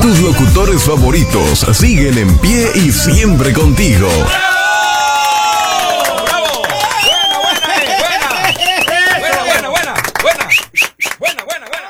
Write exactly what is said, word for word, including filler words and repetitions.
Tus locutores favoritos siguen en pie y siempre contigo.